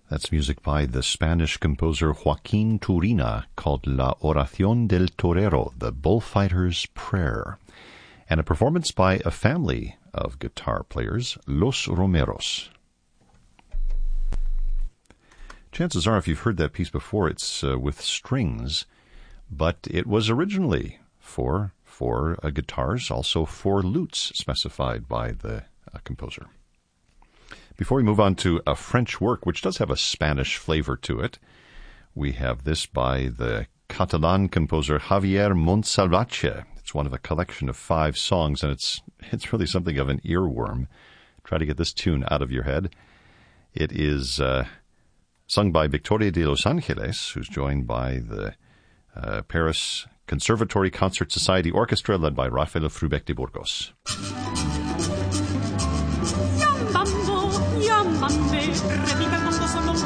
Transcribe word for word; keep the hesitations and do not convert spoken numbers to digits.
That's music by the Spanish composer Joaquin Turina called La Oración del Torero, the Bullfighter's Prayer, and a performance by a family of guitar players, Los Romeros. Chances are, if you've heard that piece before, it's uh, with strings, but it was originally for four uh, guitars, also four lutes specified by the uh, composer. Before we move on to a French work, which does have a Spanish flavor to it, we have this by the Catalan composer Javier Montsalvatge. It's one of a collection of five songs, and it's it's really something of an earworm. Try to get this tune out of your head. It is uh, sung by Victoria de Los Angeles, who's joined by the uh, Paris Conservatory Concert Society Orchestra, led by Rafael Frubec de Burgos. Yambambo, yambambe, repita el mondo solo